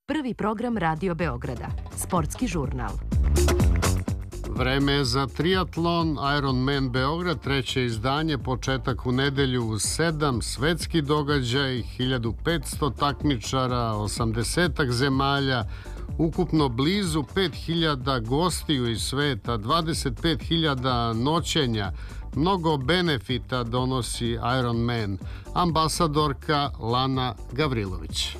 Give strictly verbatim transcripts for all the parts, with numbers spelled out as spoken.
Prvi program Radio Beograda, sportski žurnal. Vreme je za triatlon, Ironman Beograd, treće izdanje, početak u nedelju u sedam, svetski događaj, hiljadu petsto takmičara, osamdesetak zemalja, ukupno blizu pet hiljada gostiju iz sveta, dvadeset pet hiljada noćenja, mnogo benefita donosi Ironman, ambasadorka Lana Gavrilović.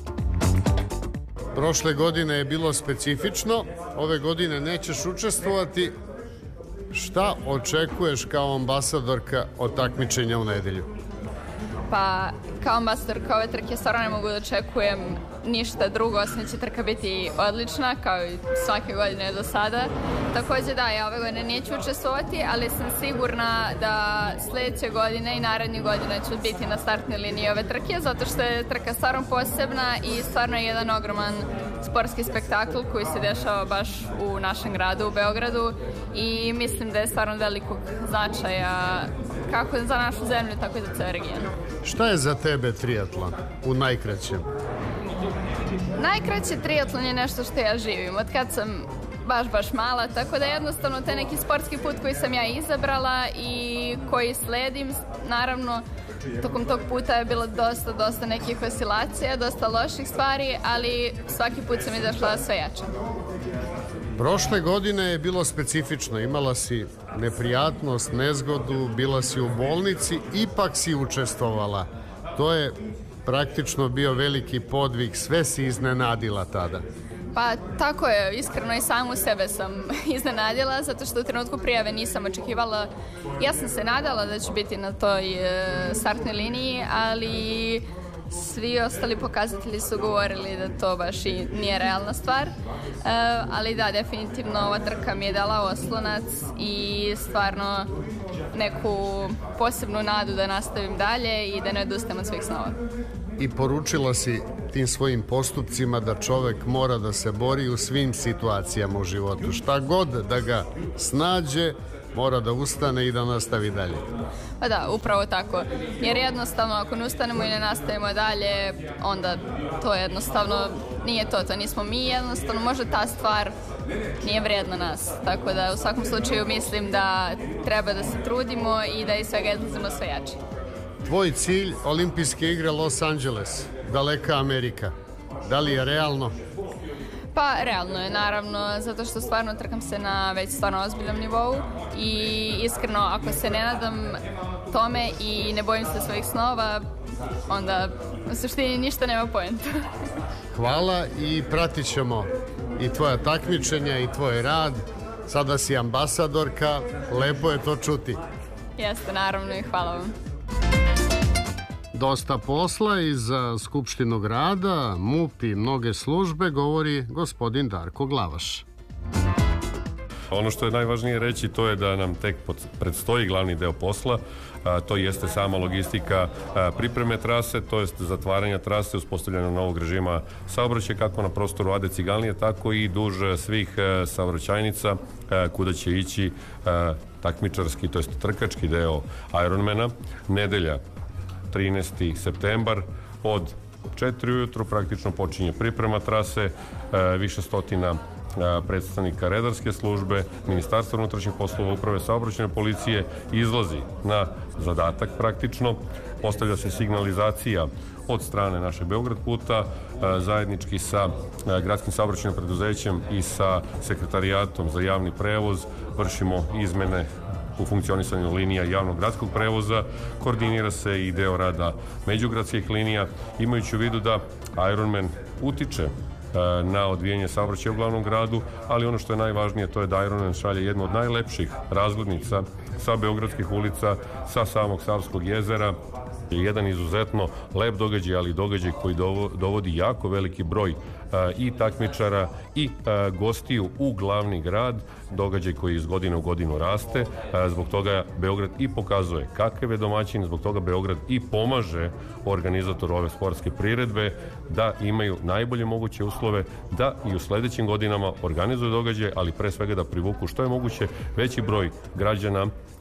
Prošle godine je bilo specifično, ove godine nećeš učestvovati. Šta očekuješ kao ambasadorka od takmičenja u nedelju? Pa, kao ambasadorka ove trke stvarno ne mogu da očekujem ništa drugo, osim da će trka biti odlična, kao i svake godine do sada. Takođe da, ja ove godine neću učestvovati, ali sam sigurna da sledeće godine i narednih godina ću biti na startnoj liniji ove trke, zato što je trka stvarno posebna i stvarno je jedan ogroman sportski spektakl koji se dešava baš u našem gradu, u Beogradu, i mislim da je stvarno velikog značaja kako za našu zemlju, tako i za ceo region. Šta je za tebe triatlon u najkraćem? Najkraće triatlon je nešto što ja živim od kad sam baš, baš mala, tako da jednostavno taj neki sportski put koji sam ja izabrala i koji sledim, naravno, tokom tog puta je bilo dosta, dosta nekih oscilacija, dosta loših stvari, ali svaki put sam izašla sve jače. Prošle godine je bilo specifično, imala si neprijatnost, nezgodu, bila si u bolnici, ipak si učestvovala. To je praktično bio veliki podvig, sve si iznenadila tada. Pa tako je, iskreno i samu sebe sam iznenadila, zato što u trenutku prijave nisam očekivala. Ja sam se nadala da ću biti na toj startnoj liniji, ali svi ostali pokazatelji su govorili da to baš i nije realna stvar. Ali da, definitivno ova trka mi je dala oslonac i stvarno neku posebnu nadu da nastavim dalje i da ne odustajem od svojih snova. I poručila si tim svojim postupcima da čovek mora da se bori u svim situacijama u životu. Šta god da ga snađe, mora da ustane i da nastavi dalje. Pa da, upravo tako. Jer jednostavno, ako ne ustanemo i ne nastavimo dalje, onda to jednostavno nije to. To nismo mi, jednostavno možda ta stvar nije vrijedna nas. Tako da u svakom slučaju mislim da treba da se trudimo i da iz svega izlazimo sve jači. Tvoj cilj, olimpijske igre Los Angeles, daleka Amerika. Da li je realno? Pa, realno je, naravno, zato što stvarno trkam se na već stvarno ozbiljnom nivou i iskreno, ako se ne nadam tome i ne bojim se svojih snova, onda u suštini ništa nema poenta. Hvala i pratit ćemo i tvoja takmičenja i tvoj rad. Sada si ambasadorka, lepo je to čuti. Jeste, naravno, i hvala vam. Dosta posla i za Skupštinu grada, MUP i mnoge službe, govori gospodin Darko Glavaš. Ono što je najvažnije reći, to je da nam tek predstoji glavni deo posla, a, to jeste sama logistika a, pripreme trase, to jest zatvaranja trase, uspostavljanja novog režima saobraćaja kako na prostoru Ade Ciganlije, tako i duž svih a, saobraćajnica a, kuda će ići a, takmičarski, to jest trkački deo Ironmana. Nedelja, trinaesti septembar, od četiri ujutru praktično počinje priprema trase, više stotina predstavnika redarske službe, Ministarstva unutrašnjih poslova, Uprave saobraćajne policije izlazi na zadatak praktično. Postavlja se signalizacija od strane našeg Beograd puta, zajednički sa gradskim saobraćajnim preduzećem i sa sekretarijatom za javni prevoz vršimo izmene u funkcionisanju linija javnog gradskog prevoza, koordinira se i deo rada međugradskih linija, imajući u vidu da Ironman utiče na odvijanje saobraćaja u glavnom gradu, ali ono što je najvažnije to je da Ironman šalje jednu od najlepših razglednica sa beogradskih ulica, sa samog Savskog jezera. Je jedan izuzetno lep događaj, ali događaj koji dovodi jako veliki broj i takmičara i gostiju u glavni grad, događaj koji iz godine u godinu raste. Zbog toga Beograd i pokazuje kakav je domaćin, zbog toga Beograd i pomaže organizatoru ove sportske priredbe da imaju najbolje moguće uslove, da i u sledećim godinama organizuju događaje, ali pre svega da privuku što je moguće veći broj građana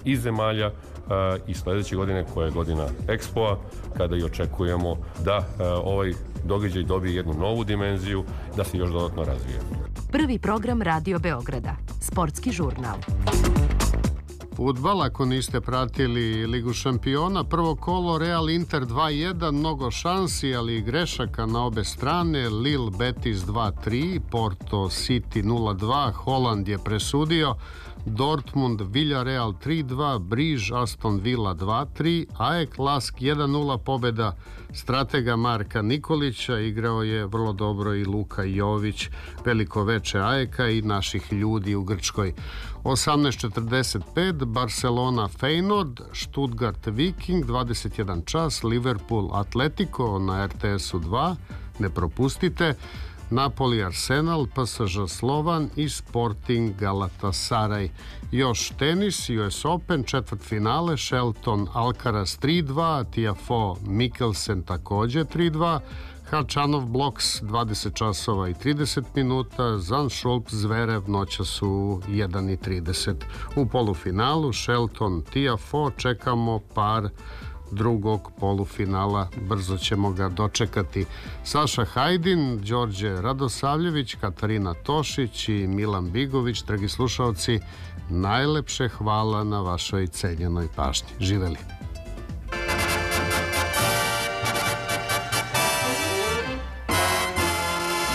i zemalja i sledeće godine, koja je godina Expoa, kada i očekujemo da ovaj događaj dobije jednu novu dimenziju, da se još dodatno razvije. Prvi program Radio Beograda, sportski žurnal. Fudbal, ako niste pratili Ligu šampiona, prvo kolo Real Inter dva jedan, mnogo šansi, ali i grešaka na obe strane. Lille Betis dva tri, Porto City nula dva, Holand je presudio, Dortmund Villarreal tri dva, Briž Aston Villa dva tri, A E K Lask jedan nula, pobeda stratega Marka Nikolića, igrao je vrlo dobro i Luka Jović, veliko veče A E K-a i naših ljudi u Grčkoj. osamnaest četrdeset pet Barcelona Feyenoord, Stuttgart Viking, dvadeset jedan čas, Liverpool Atletico na R T S-u dva, ne propustite, Napoli Arsenal, P S Ž Slovan i Sporting Galatasaray. Još tenis, U S Open, četvrt finale, Shelton Alcaraz tri dva, Tiafoe Mikkelsen takođe tri dva, Hačanov Bloks dvadeset časova i trideset minuta, Zandschulp Zverev noća su jedan i trideset. U polufinalu Shelton Tiafoe čekamo par drugog polufinala, brzo ćemo ga dočekati. Saša Hajdin, Đorđe Radosavljević, Katarina Tošić i Milan Bigović, dragi slušaoci, najlepše hvala na vašoj cenjenoj pažnji. Živeli!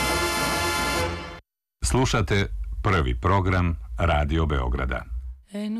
Slušate prvi program Radio Beograda.